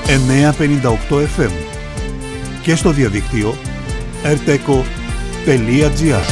958 FM και στο διαδίκτυο rteco.gr.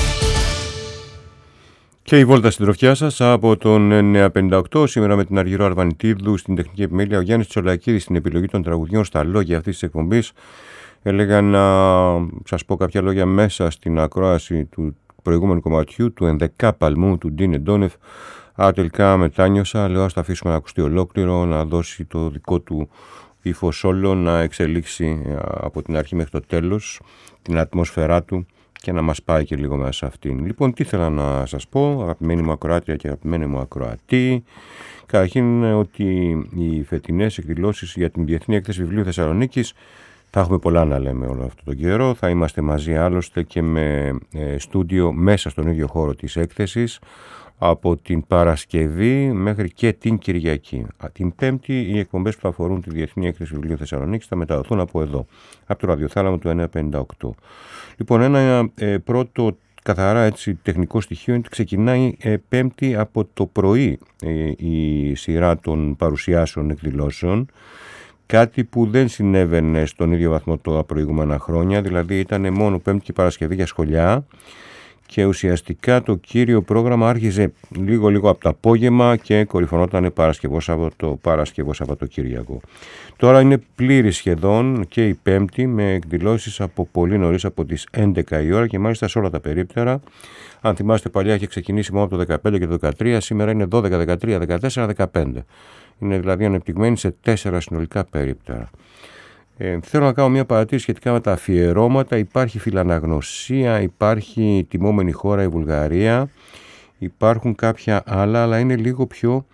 Και η βόλτα στην τροφιά σας από τον 958, σήμερα με την Αργυρό Αρβανιτίδου στην τεχνική επιμέλεια, ο Γιάννης Τσολακίδης στην επιλογή των τραγουδιών στα λόγια αυτής της εκπομπής. Έλεγα να σας πω κάποια λόγια μέσα στην ακρόαση του προηγούμενου κομματιού, του Ενδεκά Παλμού, του Ντίνε Ντόνεφ. Τελικά μετάνιωσα, λέω ας τα αφήσουμε να ακουστεί ολόκληρο, να δώσει το δικό του ύφος όλο, να εξελίξει από την αρχή μέχρι το τέλος την ατμόσφαιρά του και να μας πάει και λίγο μέσα σε αυτήν. Λοιπόν, τι ήθελα να σας πω, αγαπημένη μου ακροάτρια και αγαπημένη μου ακροατή. Καταρχήν ότι οι φετινές εκδηλώσεις για την Διεθνή Έκθεση Βιβλίου Θεσσαλονίκης, θα έχουμε πολλά να λέμε όλο αυτό τον καιρό. Θα είμαστε μαζί άλλωστε και με στούντιο μέσα στον ίδιο χώρο της έκθεσης, από την Παρασκευή μέχρι και την Κυριακή. Την Πέμπτη οι εκπομπές που αφορούν τη Διεθνή Έκθεση Βιβλίου Θεσσαλονίκης θα μεταδοθούν από εδώ, από το ραδιοθάλαμο του 958. Λοιπόν, ένα πρώτο καθαρά έτσι τεχνικό στοιχείο είναι ότι ξεκινάει Πέμπτη από το πρωί η σειρά των παρουσιάσεων εκδηλώσεων, κάτι που δεν συνέβαινε στον ίδιο βαθμό τα προηγούμενα χρόνια, δηλαδή ήταν μόνο Πέμπτη και Παρασκευή για σχολιά. Και ουσιαστικά το κύριο πρόγραμμα άρχιζε λίγο από το απόγευμα και κορυφωνόταν Παρασκευό Σαββατοκύριακο. Τώρα είναι πλήρη σχεδόν και η Πέμπτη με εκδηλώσεις από πολύ νωρίς, από τις 11 η ώρα και μάλιστα σε όλα τα περίπτερα. Αν θυμάστε, παλιά είχε ξεκινήσει μόνο από το 15 και το 13, σήμερα είναι 12, 13, 14, 15. Είναι δηλαδή ανεπτυγμένη σε 4 συνολικά περίπτερα. Θέλω να κάνω μια παρατήρηση σχετικά με τα αφιερώματα. Υπάρχει φιλαναγνωσία, υπάρχει τιμόμενη χώρα η Βουλγαρία, υπάρχουν κάποια άλλα, αλλά είναι λίγο πιο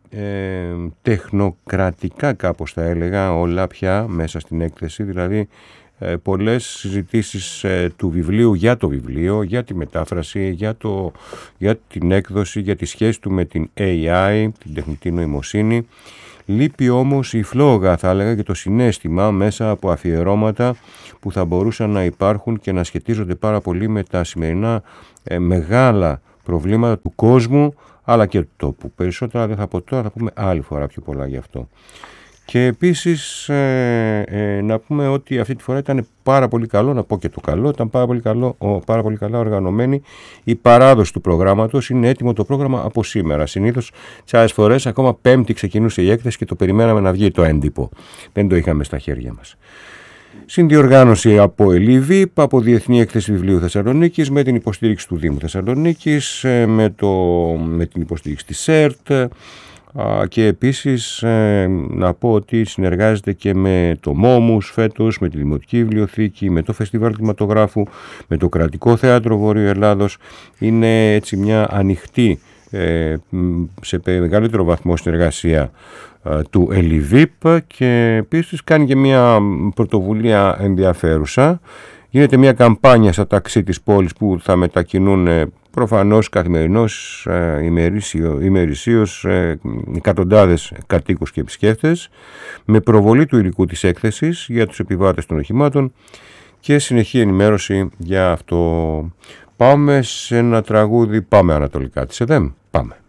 τεχνοκρατικά κάπως θα έλεγα όλα πια μέσα στην έκθεση, δηλαδή πολλές συζητήσεις του βιβλίου για το βιβλίο, για τη μετάφραση, για την έκδοση, για τη σχέση του με την AI, την τεχνητή νοημοσύνη. Λείπει όμως η φλόγα θα έλεγα και το συναίσθημα μέσα από αφιερώματα που θα μπορούσαν να υπάρχουν και να σχετίζονται πάρα πολύ με τα σημερινά μεγάλα προβλήματα του κόσμου αλλά και του τόπου. Περισσότερα δεν θα πω τώρα, θα πούμε άλλη φορά πιο πολλά γι' αυτό. Και επίσης να πούμε ότι αυτή τη φορά ήταν πάρα πολύ καλό, να πω και το καλό, ήταν πάρα πολύ καλά οργανωμένη η παράδοση του προγράμματος. Είναι έτοιμο το πρόγραμμα από σήμερα. Συνήθως τις άλλες φορές ακόμα Πέμπτη ξεκινούσε η έκθεση και το περιμέναμε να βγει το έντυπο. Δεν το είχαμε στα χέρια μας. Συνδιοργάνωση από ΕΛΙΒΙΠ, από Διεθνή Έκθεση Βιβλίου Θεσσαλονίκης, με την υποστήριξη του Δήμου Θεσσαλονίκης, με την υποστήριξη της ΣΕΡΤ. Και επίσης να πω ότι συνεργάζεται και με το ΜΟΜΟΥΣ φέτος, με τη Δημοτική Βιβλιοθήκη, με το Φεστιβάλ Κινηματογράφου, με το Κρατικό Θέατρο Βορείου Ελλάδος. Είναι έτσι μια ανοιχτή σε μεγαλύτερο βαθμό συνεργασία του ΕΛΙΒΙΠ και επίσης κάνει και μια πρωτοβουλία ενδιαφέρουσα. Γίνεται μια καμπάνια στα ταξί της πόλης που θα μετακινούν προφανώς καθημερινώς ημερησίως εκατοντάδες κατοίκους και επισκέπτες, με προβολή του υλικού της έκθεσης για τους επιβάτες των οχημάτων και συνεχή ενημέρωση για αυτό. Πάμε σε ένα τραγούδι, πάμε ανατολικά της ΕΔΕΜ, πάμε.